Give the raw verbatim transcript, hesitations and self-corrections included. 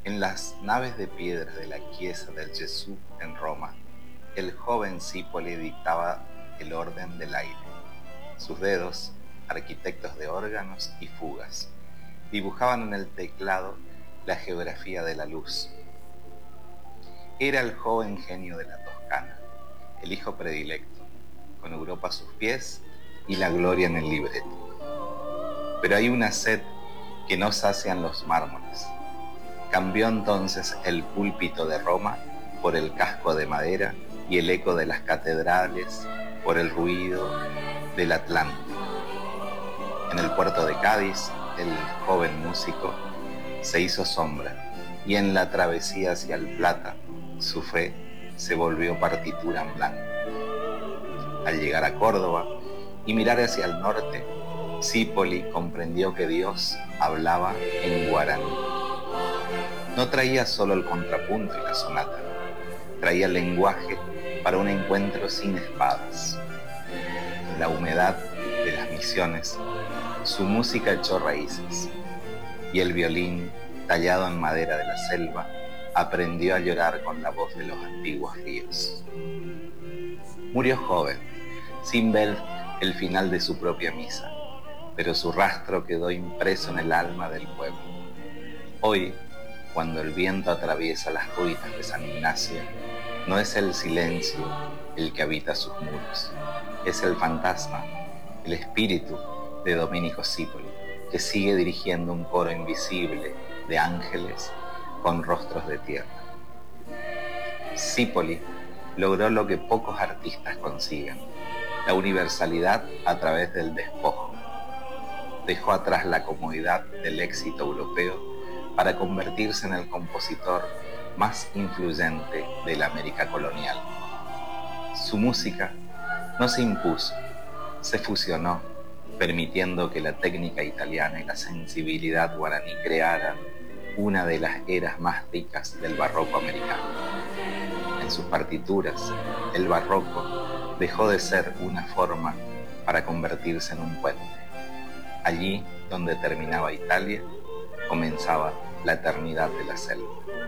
En las naves de piedra de la Chiesa del Gesù en Roma, el joven Cipolli dictaba el orden del aire. Sus dedos, arquitectos de órganos y fugas, dibujaban en el teclado la geografía de la luz. Era el joven genio de la Toscana, el hijo predilecto, con Europa a sus pies y la gloria en el libreto. Pero hay una sed que no sacian los mármoles. Cambió entonces el púlpito de Roma por el casco de madera y el eco de las catedrales por el ruido del Atlántico. En el puerto de Cádiz, el joven músico se hizo sombra, y en la travesía hacia el Plata, su fe se volvió partitura en blanco. Al llegar a Córdoba y mirar hacia el norte, Cipolli comprendió que Dios hablaba en guaraní. No traía solo el contrapunto y la sonata, traía el lenguaje para un encuentro sin espadas. En la humedad de las misiones, su música echó raíces, y el violín, tallado en madera de la selva, aprendió a llorar con la voz de los antiguos ríos. Murió joven, sin ver el final de su propia misa, pero su rastro quedó impreso en el alma del pueblo. Hoy, cuando el viento atraviesa las ruinas de San Ignacio, no es el silencio el que habita sus muros, es el fantasma, el espíritu de Domenico Cipolli, que sigue dirigiendo un coro invisible de ángeles con rostros de tierra. Cipolli logró lo que pocos artistas consiguen, la universalidad a través del despojo. Dejó atrás la comodidad del éxito europeo para convertirse en el compositor más influyente de la América colonial. Su música no se impuso, se fusionó, permitiendo que la técnica italiana y la sensibilidad guaraní crearan una de las eras más ricas del barroco americano. En sus partituras, el barroco dejó de ser una forma para convertirse en un puente. Allí donde terminaba Italia, comenzaba la eternidad de la selva.